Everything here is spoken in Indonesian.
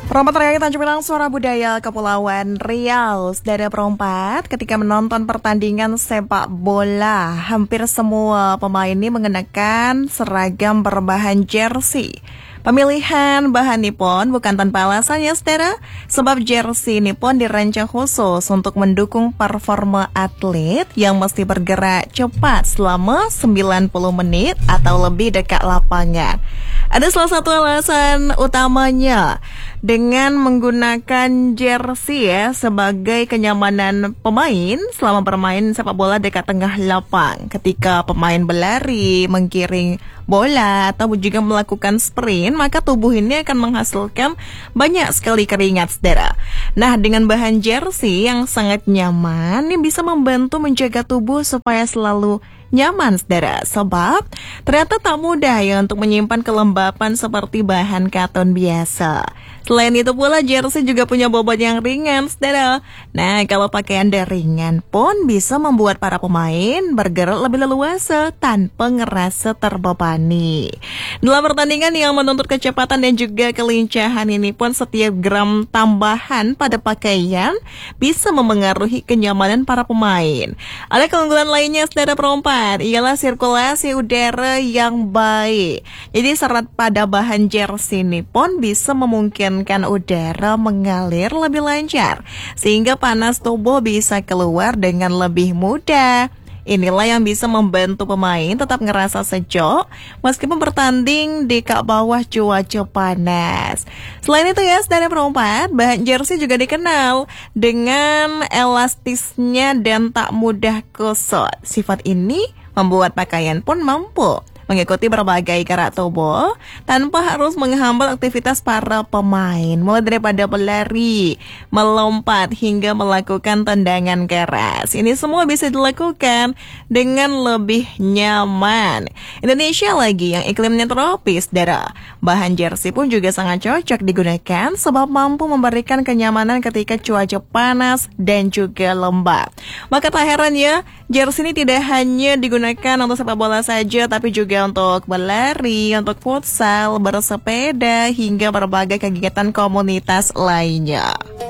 Perempat Rakyat Tanjung Pinang Suara Budaya Kepulauan Riau. Saudara perempat, ketika menonton pertandingan sepak bola, hampir semua pemain ini mengenakan seragam berbahan jersey. Pemilihan bahan nipon bukan tanpa alasan ya saudara, sebab jersey nipon dirancang khusus untuk mendukung performa atlet yang mesti bergerak cepat selama 90 menit atau lebih dekat lapangan. Ada salah satu alasan utamanya dengan menggunakan jersey ya sebagai kenyamanan pemain selama bermain sepak bola dekat tengah lapang. Ketika pemain berlari, menggiring bola atau juga melakukan sprint, maka tubuh ini akan menghasilkan banyak sekali keringat, saudara. Nah, dengan bahan jersey yang sangat nyaman, ini bisa membantu menjaga tubuh supaya selalu nyaman, saudara. Sebab ternyata tak mudah ya untuk menyimpan kelembapan seperti bahan karton biasa. Selain itu pula jersey juga punya bobot yang ringan, saudara. Nah, kalau pakaian ringan pun bisa membuat para pemain bergerak lebih leluasa tanpa ngerasa terbebani. Dalam pertandingan yang menuntut kecepatan dan juga kelincahan ini pun, setiap gram tambahan pada pakaian bisa memengaruhi kenyamanan para pemain. Ada keunggulan lainnya, saudara perempat, ialah sirkulasi udara yang baik. Jadi serat pada bahan jersey ini pun bisa memungkinkan udara mengalir lebih lancar, sehingga panas tubuh bisa keluar dengan lebih mudah. Inilah yang bisa membantu pemain tetap ngerasa sejuk meskipun bertanding di kak bawah cuaca panas. Selain itu ya, saudara perempat, bahan jersey juga dikenal dengan elastisnya dan tak mudah kusut. Sifat ini membuat pakaian pun mampu mengikuti berbagai gerak tubuh tanpa harus menghambat aktivitas para pemain, mulai daripada berlari, melompat, hingga melakukan tendangan keras. Ini semua bisa dilakukan dengan lebih nyaman. Indonesia lagi yang iklimnya tropis, saudara. Bahan jersey pun juga sangat cocok digunakan sebab mampu memberikan kenyamanan ketika cuaca panas dan juga lembab. Maka tak heran ya, jersey ini tidak hanya digunakan untuk sepak bola saja, tapi juga untuk berlari, untuk futsal, bersepeda, hingga berbagai kegiatan komunitas lainnya.